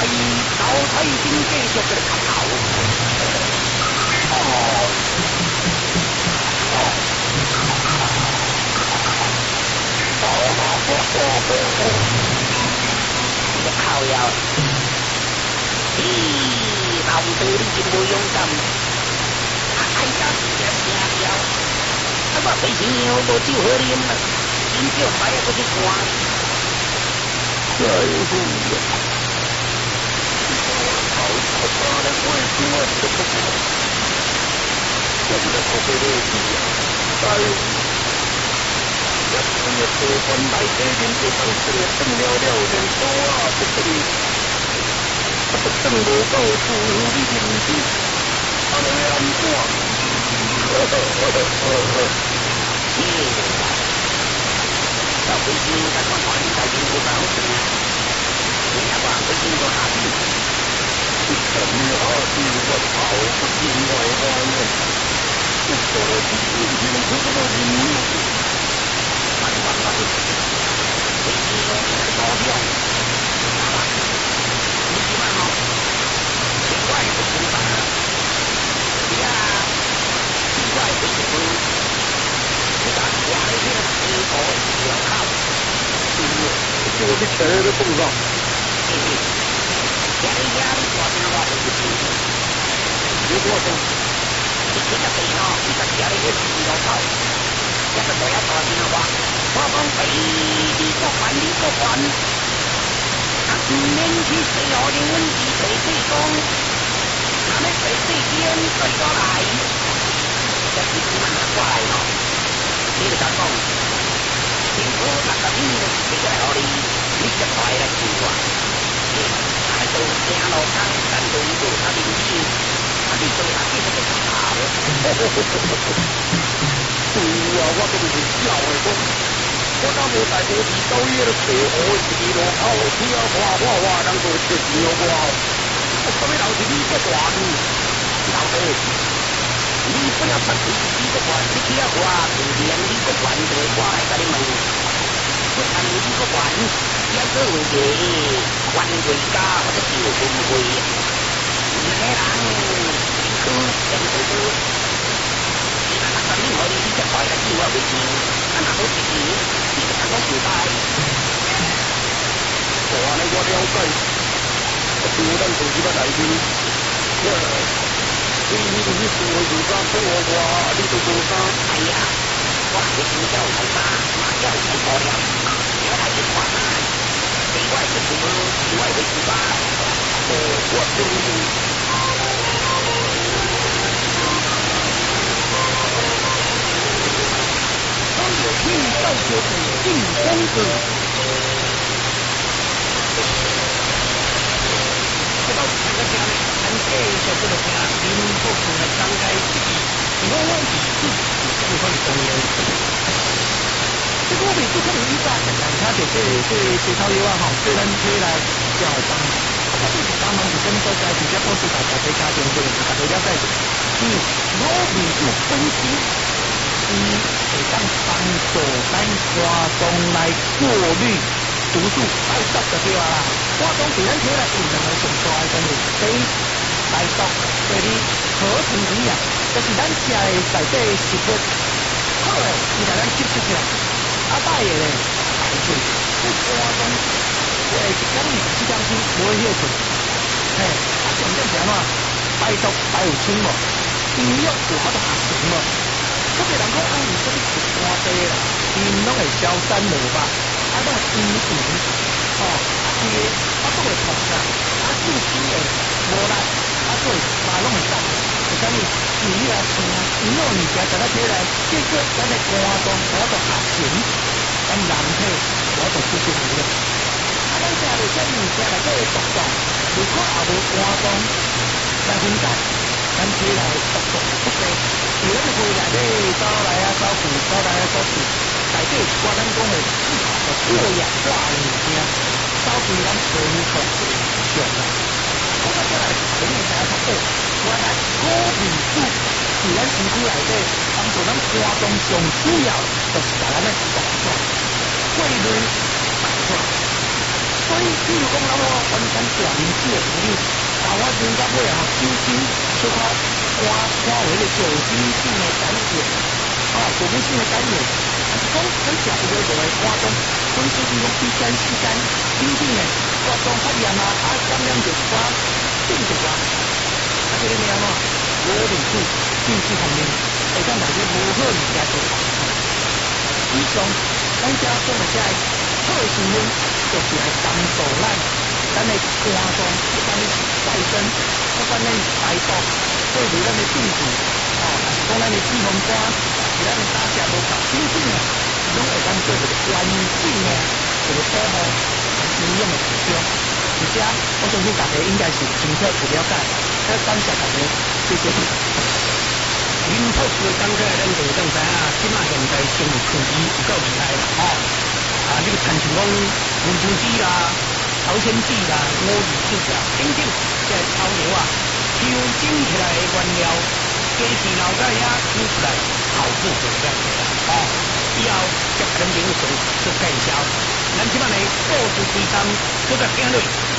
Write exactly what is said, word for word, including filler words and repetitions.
老太君继续嘅磕头。哦。我靠呀！咦，老弟你真无勇敢，啊哎呀，惊惊了！啊我平时样无酒好啉啊，真少摆啊，搁去看。哎呦呀！好，我打了我的我这个，我这个可别的去啊！哎呦！一半日做饭大姐面就当出来等了了连多啊不得了，啊不等无够处理问题，啊你要安怎？呵呵呵呵呵呵，切！到北京咱看看你到底有冇事？你也话北京做下地，一等下地我跑不进外湾了，这做了几年前可不能赢。慢慢慢，北京高调，你几万毛？千万不行吧？你呀，奇怪不行，你咋挂了这个黑头小靠？这我给钱都送上。嘿嘿，家里家里挂电话都不行，有多少？你这个背后，你在家里也是小靠。一个都要打电话，我讲俾你个管你个管，啊唔免去四号零阮自己对讲，啊咩第四天对过来，这是慢慢过来咯。你就讲讲，政府那个面俾个来互你，你就快来做啊！啊做正路工，咱就做他认真，啊你做下继续就好。对啊，我都是笑的讲，我若无带无地到伊个地湖一支路口，听话话话，人就会笑我。我什么老是你个大呢？老弟，你不要趁你自己个管，你听话，明年你个管的，我来甲你问。我趁你个管，也做问题，管回家或者叫分会，你个人辛苦，辛苦。你我哋呢只快嘅叫我回錢，啊拿到錢，你就等我負債。我呢我了解，我叫咱做幾筆大錢，因為你呢度啲數我做衫，幫我話呢度做衫。係啊，我係你叫我衫，買咗睇過了，我係要話衫，你我係做做，我係會做衫。哦，我知。有听到就得进公子，这到这个家呢，咱继续这个听民福村的张开自己，我我是自己部分公园。这个位置可能一早简单，他就这这这套药啊吼，对咱推来比较帮助。啊，这是帮忙是跟所在直接告诉大家在家庭这个大家了解的，嗯，我民主分析。伊会当帮助咱华东来过滤毒素，排毒就对啊啦。华东对咱体内有两个上大的功能，第一排毒，第二合成营养，就是咱食的内底食物好诶，伊来咱吸收起来，啊歹诶咧排出。这华东这一点二十点钟无会休困，嘿，啊重点是安怎？排毒排有清无？营养有法度合成无？特别人讲啊，你这里是干地啦，因拢会消散无吧？啊，拢会阴阴，哦，啊，伊个啊，都会痛啦，啊，手机会无力，啊，所以嘛拢会散。为啥物？因为啊，像鱼肉物件在咱体内，结果咱的肝脏我都合成，咱人体我都出现了。啊，咱食着这物件内底的毒素，如果也无肝脏来分解。咱体内毒素不多，伫咱的肺内底走来啊走去，走来啊走去，内底有一寡咱讲的过氧化的物件，走去咱身体上啦。我到这来，你会知影讲哦，原来谷维素伫咱身躯内底帮助咱肝脏上主要就是把咱的毒素过滤排出。所以以，比如讲，咱我完全大面积的处理，啊，我从到尾啊，小心小可看看为个酒精性的感染，啊，酒精性的感染，啊，是讲咱食一个就会看讲，阮最近讲期间时间，紧紧的活动发炎啊，啊，感染就一寡病毒啊，啊，这个咩喏，无离子信息方面，会当来啲无好物件做。以上咱遮讲的遮好新闻，就是来帮助咱咱的肝脏，不管你再生，不管你排毒，对付咱的病毒，啊，还是讲咱的脂肪肝，是咱的大家无够清醒的，拢会当做一个环境的一个保护营养的指标。而且我相信大家应该是清楚有了解，要感谢大家，谢谢。林博士刚才咱就当知啊，即马现在生物科技有够厉害啦，吼、哦！啊，你个亲像讲分子子啦、朝鲜子啦、五二子啦，等等，这草药啊，抽整起来的原料，加起脑袋遐煮出来，效果就这样子啦，吼、哦！以后接跟朋友做做介绍，咱即马呢故事开端，搁再听落。